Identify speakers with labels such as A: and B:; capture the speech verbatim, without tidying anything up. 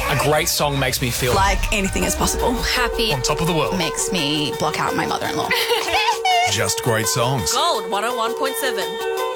A: A great song makes me feel
B: like anything is possible.
C: Happy.
A: on top of the world.
B: Makes me block out my mother-in-law.
D: Just great songs.
C: Gold one oh one point seven.